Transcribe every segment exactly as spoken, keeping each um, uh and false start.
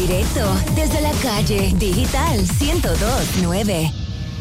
directo desde la calle Digital ciento dos punto nueve.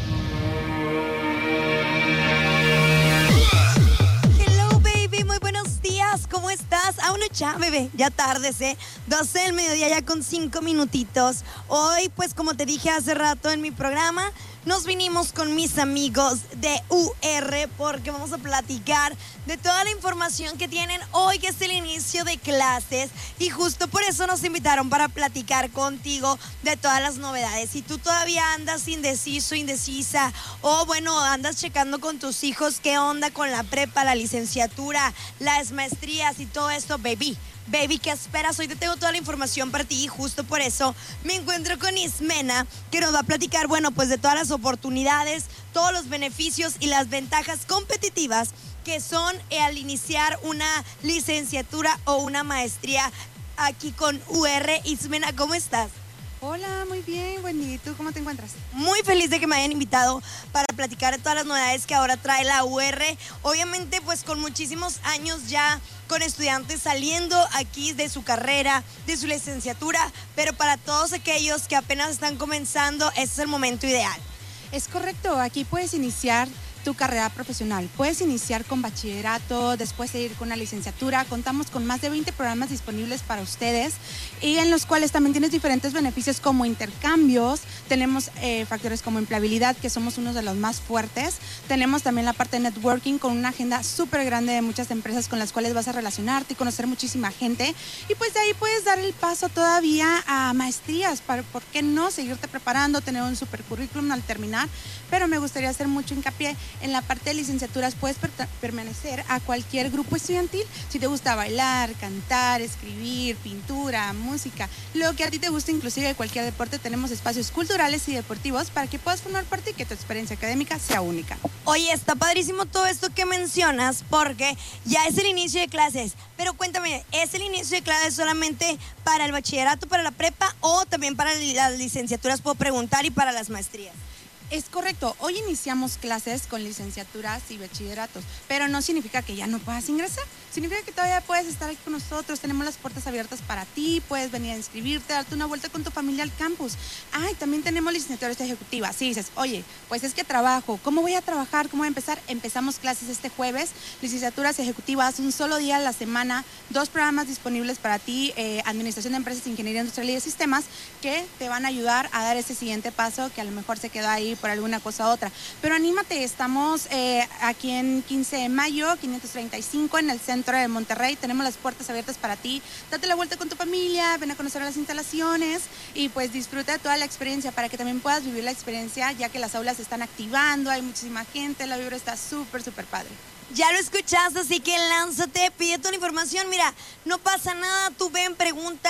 Hello, baby, muy buenos días. ¿Cómo estás? Aún no ya, bebé, ya tardes, ¿eh? doce del mediodía ya con cinco minutitos. Hoy, pues como te dije hace rato en mi programa, nos vinimos con mis amigos de U R porque vamos a platicar de toda la información que tienen hoy, que es el inicio de clases, y justo por eso nos invitaron para platicar contigo de todas las novedades. Si tú todavía andas indeciso, indecisa, o bueno, andas checando con tus hijos qué onda con la prepa, la licenciatura, las maestrías y todo esto, baby, Baby, ¿qué esperas? Hoy te tengo toda la información para ti y justo por eso me encuentro con Ismena, que nos va a platicar, bueno, pues de todas las oportunidades, todos los beneficios y las ventajas competitivas que son eh, al iniciar una licenciatura o una maestría aquí con U R. Ismena, ¿cómo estás? Hola, muy bien, Wendy. ¿Y tú cómo te encuentras? Muy feliz de que me hayan invitado para platicar de todas las novedades que ahora trae la U R. Obviamente, pues con muchísimos años ya con estudiantes saliendo aquí de su carrera, de su licenciatura, pero para todos aquellos que apenas están comenzando, este es el momento ideal. Es correcto, aquí puedes iniciar tu carrera profesional. Puedes iniciar con bachillerato, después de ir con una licenciatura. Contamos con más de veinte programas disponibles para ustedes y en los cuales también tienes diferentes beneficios como intercambios. Tenemos eh, factores como empleabilidad, que somos uno de los más fuertes. Tenemos también la parte de networking con una agenda súper grande de muchas empresas con las cuales vas a relacionarte y conocer muchísima gente. Y pues de ahí puedes dar el paso todavía a maestrías. Para, ¿por qué no? Seguirte preparando, tener un super currículum al terminar. Pero me gustaría hacer mucho hincapié en la parte de licenciaturas. Puedes per permanecer a cualquier grupo estudiantil. Si te gusta bailar, cantar, escribir, pintura, música, lo que a ti te guste, inclusive cualquier deporte, tenemos espacios culturales y deportivos para que puedas formar parte y que tu experiencia académica sea única. Oye, está padrísimo todo esto que mencionas porque ya es el inicio de clases. Pero cuéntame, ¿es el inicio de clases solamente para el bachillerato, para la prepa o también para las licenciaturas, puedo preguntar, y para las maestrías? Es correcto, hoy iniciamos clases con licenciaturas y bachilleratos, pero no significa que ya no puedas ingresar, significa que todavía puedes estar aquí con nosotros, tenemos las puertas abiertas para ti, puedes venir a inscribirte, darte una vuelta con tu familia al campus. Ah, y también tenemos licenciaturas ejecutivas. Si dices, oye, pues es que trabajo, ¿cómo voy a trabajar? ¿Cómo voy a empezar? Empezamos clases este jueves, licenciaturas ejecutivas, un solo día a la semana, dos programas disponibles para ti, eh, Administración de Empresas, Ingeniería Industrial y de Sistemas, que te van a ayudar a dar ese siguiente paso que a lo mejor se quedó ahí por alguna cosa u otra. Pero anímate, estamos eh, aquí en quince de mayo, quinientos treinta y cinco, en el centro de Monterrey. Tenemos las puertas abiertas para ti. Date la vuelta con tu familia, ven a conocer las instalaciones y pues disfruta de toda la experiencia para que también puedas vivir la experiencia, ya que las aulas se están activando, hay muchísima gente, la vibra está súper, súper padre. Ya lo escuchaste, así que lánzate, pide toda la información. Mira, no pasa nada, tú ven, pregunta.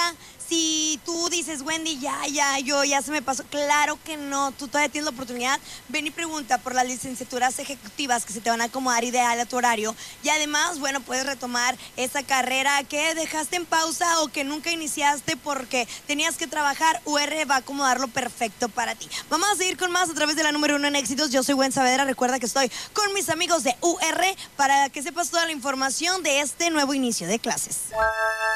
Si tú dices, Wendy, ya, ya, yo, ya se me pasó. Claro que no, tú todavía tienes la oportunidad. Ven y pregunta por las licenciaturas ejecutivas que se te van a acomodar ideal a tu horario. Y además, bueno, puedes retomar esa carrera que dejaste en pausa o que nunca iniciaste porque tenías que trabajar. U R va a acomodarlo perfecto para ti. Vamos a seguir con más a través de la número uno en éxitos. Yo soy Gwen Saavedra. Recuerda que estoy con mis amigos de U R para que sepas toda la información de este nuevo inicio de clases.